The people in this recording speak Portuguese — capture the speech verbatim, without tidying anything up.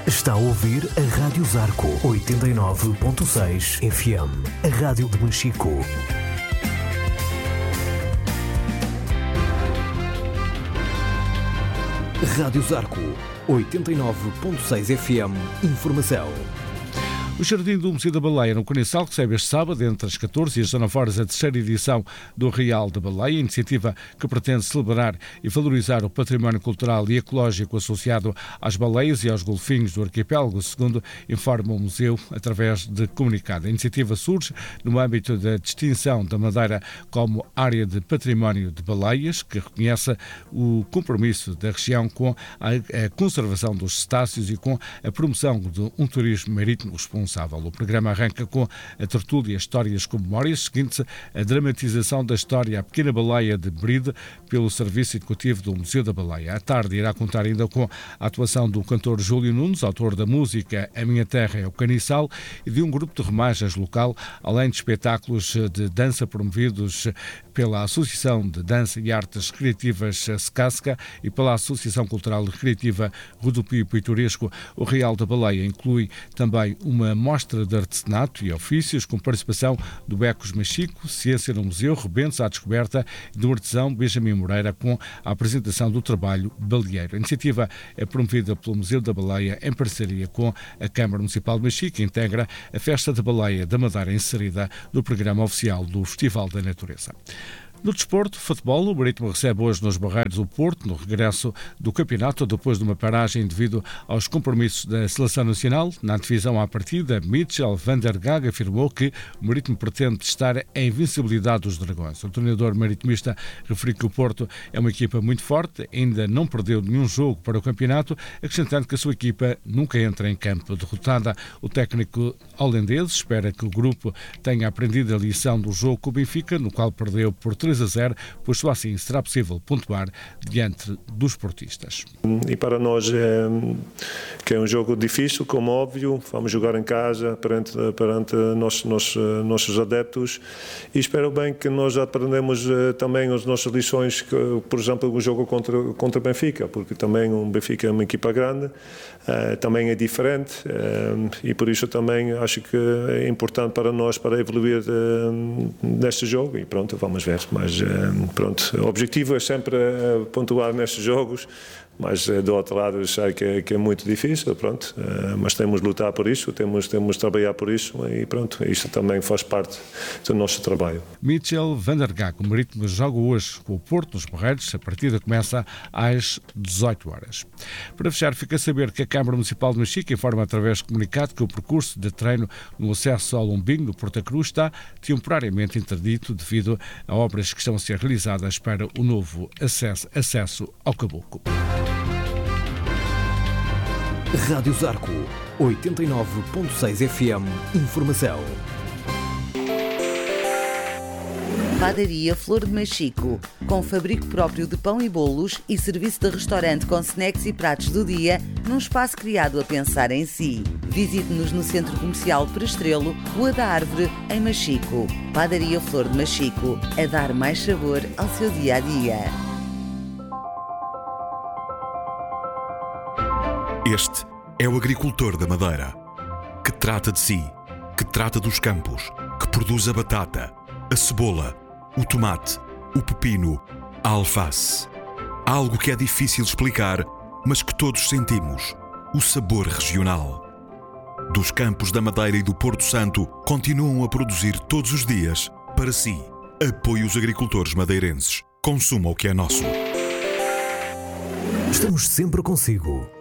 Está a ouvir a Rádio Zarco oitenta e nove ponto seis F M, a rádio de Machico. Rádio Zarco oitenta e nove ponto seis F M, informação. O Jardim do Museu da Baleia, no Coniçal, recebe este sábado, entre as catorze e as dezenove horas, a terceira edição do Real da Baleia, iniciativa que pretende celebrar e valorizar o património cultural e ecológico associado às baleias e aos golfinhos do arquipélago, segundo informa o museu através de comunicado. A iniciativa surge no âmbito da distinção da Madeira como área de património de baleias, que reconhece o compromisso da região com a conservação dos cetáceos e com a promoção de um turismo marítimo responsável. O programa arranca com a tertúlia Histórias com Memórias, seguinte-se a dramatização da história A Pequena Baleia de Bride pelo Serviço Educativo do Museu da Baleia. À tarde irá contar ainda com a atuação do cantor Júlio Nunes, autor da música A Minha Terra é o Caniçal, e de um grupo de remagens local, além de espetáculos de dança promovidos pela Associação de Dança e Artes Recreativas Secasca e pela Associação Cultural e Recreativa Rodopio Pitoresco. O Real da Baleia inclui também uma mostra de artesanato e ofícios com participação do Becos Machico, Ciência no Museu, Rebentos à Descoberta e do artesão Benjamin Moreira, com a apresentação do trabalho baleeiro. A iniciativa é promovida pelo Museu da Baleia em parceria com a Câmara Municipal de Machico, que integra a Festa da Baleia da Madeira, inserida no programa oficial do Festival da Natureza. No desporto, futebol, o Marítimo recebe hoje nos Barreiros o Porto, no regresso do campeonato, depois de uma paragem devido aos compromissos da Seleção Nacional. Na antevisão à partida, Mitchell van der Gaag afirmou que o Marítimo pretende testar a invencibilidade dos Dragões. O treinador maritimista referiu que o Porto é uma equipa muito forte, ainda não perdeu nenhum jogo para o campeonato, acrescentando que a sua equipa nunca entra em campo derrotada. O técnico holandês espera que o grupo tenha aprendido a lição do jogo com o Benfica, no qual perdeu por três a zero, pois só assim será possível pontuar diante dos portistas. E para nós é, que é um jogo difícil, como óbvio, vamos jogar em casa perante, perante nossos, nossos, nossos adeptos, e espero bem que nós aprendemos também as nossas lições, que, por exemplo, o jogo contra, contra o Benfica, porque também o Benfica é uma equipa grande, também é diferente, e por isso também acho que é importante para nós para evoluir neste jogo, e pronto, vamos ver. Mas pronto, o objetivo é sempre pontuar nestes jogos, mas do outro lado eu sei que é, que é muito difícil, pronto, mas temos de lutar por isso, temos, temos de trabalhar por isso, e pronto, isto também faz parte do nosso trabalho. Mitchell van der Gaag, o Marítimo joga hoje com o Porto nos Barreiros, a partida começa às dezoito horas. Para fechar, fica a saber que a Câmara Municipal de Machico informa através de comunicado que o percurso de treino no acesso ao Lombinho, no Porta Cruz, está temporariamente interdito devido a obras que estão a ser realizadas para o novo acesso, acesso ao Caboclo. Rádio Zarco oitenta e nove ponto seis F M, informação. Padaria Flor de Machico, com fabrico próprio de pão e bolos e serviço de restaurante com snacks e pratos do dia, num espaço criado a pensar em si. Visite-nos no Centro Comercial Prestrelo, Rua da Árvore, em Machico. Padaria Flor de Machico, a dar mais sabor ao seu dia-a-dia. Este é o agricultor da Madeira, que trata de si, que trata dos campos, que produz a batata, a cebola, o tomate, o pepino, a alface. Algo que é difícil explicar, mas que todos sentimos: o sabor regional. Dos campos da Madeira e do Porto Santo, continuam a produzir todos os dias para si. Apoie os agricultores madeirenses. Consuma o que é nosso. Estamos sempre consigo.